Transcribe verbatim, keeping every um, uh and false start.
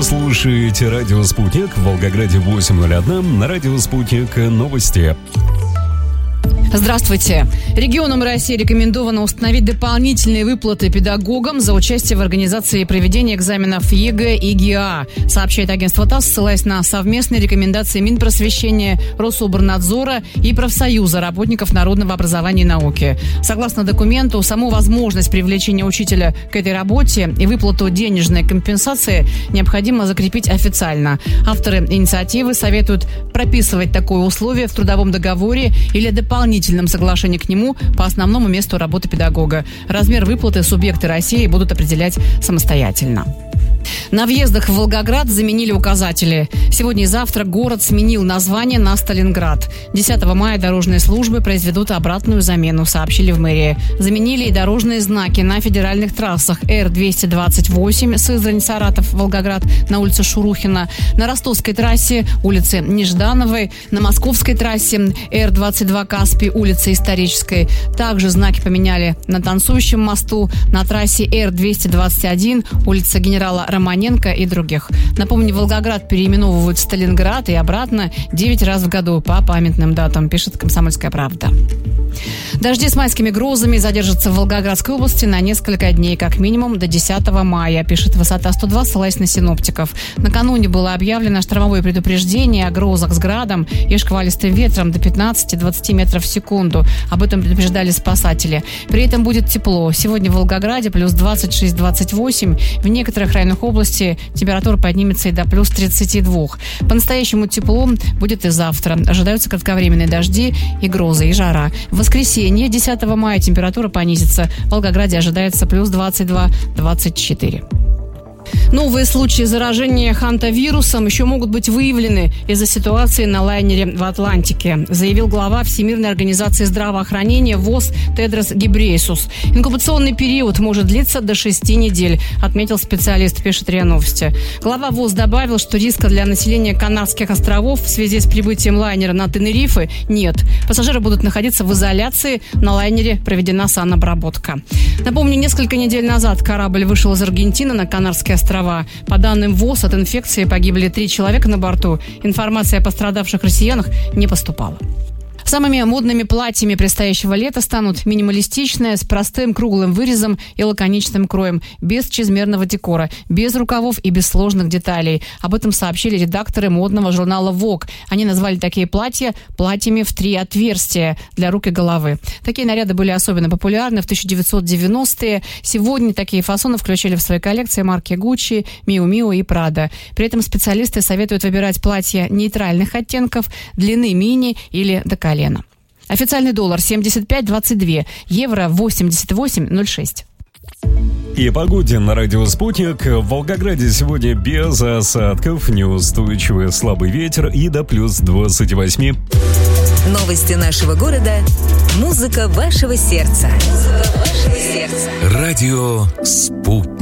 слушаете радио «Спутник» в Волгограде восемь ноль один, на радио «Спутник» новости. Здравствуйте. Регионам России рекомендовано установить дополнительные выплаты педагогам за участие в организации и проведении экзаменов ЕГЭ и ГИА, сообщает агентство ТАСС, ссылаясь на совместные рекомендации Минпросвещения, Рособорнадзора и профсоюза работников народного образования и науки. Согласно документу, саму возможность привлечения учителя к этой работе и выплату денежной компенсации необходимо закрепить официально. Авторы инициативы советуют прописывать такое условие в трудовом договоре или дополнительном соглашении к нему по основному месту работы педагога. Размер выплаты субъекты России будут определять самостоятельно. На въездах в Волгоград заменили указатели. Сегодня и завтра город сменил название на Сталинград. десятого мая дорожные службы произведут обратную замену, сообщили в мэрии. Заменили и дорожные знаки на федеральных трассах Р двести двадцать восемь Сызрань-Саратов-Волгоград на улице Шурухина, на Ростовской трассе улице Неждановой, на Московской трассе Р двадцать два Каспий, улице Исторической. Также знаки поменяли на Танцующем мосту, на трассе Р двести двадцать один, улица генерала Романенко и других. Напомню, Волгоград переименовывают в Сталинград и обратно девять раз в году по памятным датам, пишет «Комсомольская правда». Дожди с майскими грозами задержатся в Волгоградской области на несколько дней, как минимум до десятого мая, пишет «Высота сто два», ссылаясь на синоптиков. Накануне было объявлено штормовое предупреждение о грозах с градом и шквалистым ветром до пятнадцати-двадцати метров в секунду. Об этом предупреждали спасатели. При этом будет тепло. Сегодня в Волгограде плюс двадцать шесть - двадцать восемь. В некоторых районах области температура поднимется и до плюс тридцати двух. По-настоящему тепло будет и завтра. Ожидаются кратковременные дожди и грозы, и жара. В воскресенье, десятого мая, температура понизится. В Волгограде ожидается плюс двадцать два - двадцать четыре. Новые случаи заражения хантавирусом еще могут быть выявлены из-за ситуации на лайнере в Атлантике, заявил глава Всемирной организации здравоохранения ВОЗ Тедрос Гебрейсус. Инкубационный период может длиться до шести недель, отметил специалист, пишет РИА Новости. Глава ВОЗ добавил, что риска для населения Канарских островов в связи с прибытием лайнера на Тенерифе нет. Пассажиры будут находиться в изоляции, на лайнере проведена санобработка. Напомню, несколько недель назад корабль вышел из Аргентины на Канарские острова. По данным ВОЗ, от инфекции погибли три человека на борту. Информация о пострадавших россиянах не поступала. Самыми модными платьями предстоящего лета станут минималистичное, с простым круглым вырезом и лаконичным кроем, без чрезмерного декора, без рукавов и без сложных деталей. Об этом сообщили редакторы модного журнала Vogue. Они назвали такие платья платьями в три отверстия для рук и головы. Такие наряды были особенно популярны в тысяча девятьсот девяностые. Сегодня такие фасоны включили в свои коллекции марки Gucci, Miu Miu и Prada. При этом специалисты советуют выбирать платья нейтральных оттенков, длины мини или до колена. Официальный доллар семьдесят пять двадцать два, евро восемьдесят восемь ноль шесть. И погоде на радио «Спутник». В Волгограде сегодня без осадков, неустойчивый слабый ветер и до плюс двадцати восьми. Новости нашего города. Музыка вашего сердца. Музыка вашего сердца. Радио «Спутник».